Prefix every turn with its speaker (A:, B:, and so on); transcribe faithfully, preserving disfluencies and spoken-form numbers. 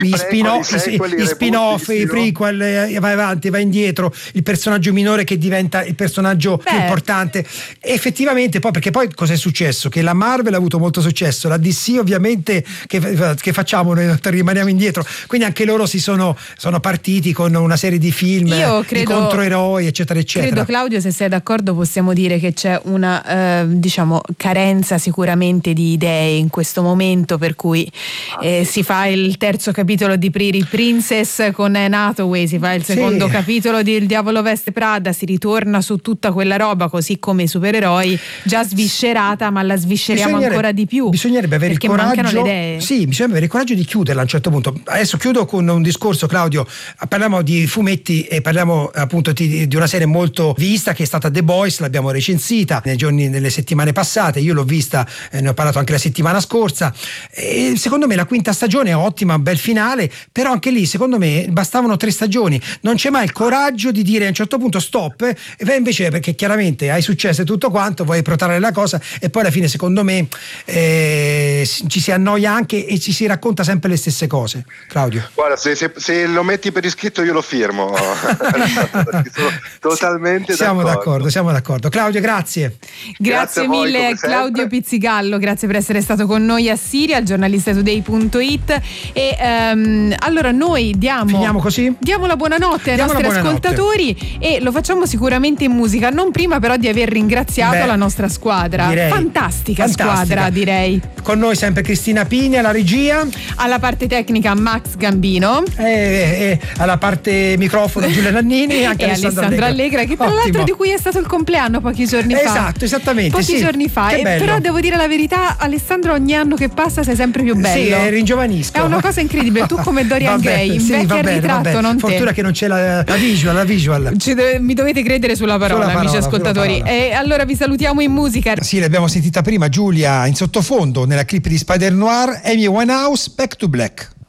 A: gli spin-off,
B: sequel,
A: gli spin-off, i prequel, eh, vai avanti, vai indietro, il personaggio minore che diventa il personaggio Beh. più importante. E effettivamente poi, perché poi cosa è successo? Che la Marvel ha avuto molto successo, la D C ovviamente che, che facciamo, noi rimaniamo indietro, quindi anche loro si sono, sono partiti con una serie di film Io credo, di controeroi eccetera eccetera.
C: Credo, Claudio, se sei d'accordo possiamo dire che c'è una eh, diciamo carenza sicuramente di idee in questo momento, per cui eh, si fa il terzo capitolo di Pretty Princess con Anne Hathaway, si fa il secondo sì. capitolo di Il Diavolo Veste Prada, si ritorna su tutta quella roba, così come i supereroi, già sviscerata, ma la svisceriamo ancora di più.
A: Bisognerebbe avere il coraggio, le idee. Sì, bisognerebbe avere il coraggio di chiuderla a un certo punto. Adesso chiudo con un discorso, Claudio, parliamo di fumetti e parliamo appunto di, di una serie molto vista che è stata The Boys, l'abbiamo recensita nei giorni, nelle settimane passate, io l'ho vista, eh, ne ho parlato anche la settimana scorsa, e secondo me la quinta stagione è ottima, un bel finale, però anche lì secondo me bastavano tre stagioni, non c'è mai il coraggio di dire a un certo punto stop, eh, e invece perché chiaramente hai successo e tutto quanto, vuoi protrarre la cosa e poi alla fine secondo me eh, ci si annoia anche e ci si racconta sempre le stesse cose. Claudio,
B: guarda, se, se, se lo metti per iscritto io lo firmo. Sono totalmente
A: siamo
B: d'accordo.
A: d'accordo siamo d'accordo. Claudio, grazie
C: grazie, grazie mille a Claudio Pizzigallo, grazie per essere stato con noi a Siria, giornalista today punto it. E um, allora noi diamo
A: finiamo così?
C: Diamo la buonanotte ai
A: diamo
C: nostri ascoltatori e lo facciamo sicuramente in musica, non prima però di aver ringraziato Beh, la nostra squadra, direi, fantastica, fantastica squadra direi.
A: Con noi sempre Cristina Pini alla regia,
C: alla parte tecnica Max Gambino
A: e, e alla parte microfono Giulia Nannini anche
C: e
A: Alessandra,
C: Alessandra Allegra, che tra
A: Ottimo.
C: l'altro di cui è stato il compleanno pochi giorni fa.
A: Esatto, esattamente.
C: Pochi
A: sì.
C: giorni fa. E però devo dire la verità, Alessandro, ogni anno che passa sei sempre più bello.
A: Sì, ringiovanisco.
C: È una cosa incredibile. Tu come Dorian Gray,
A: sì,
C: invecchi al ritratto, non te.
A: Fortuna che non c'è la, la visual, la visual.
C: Dove, mi dovete credere sulla parola, sulla parola amici ascoltatori. E allora vi salutiamo in musica.
A: Sì, l'abbiamo sentita prima Giulia in sottofondo nella clip di Spider Noir, Amy Winehouse, Back to Black.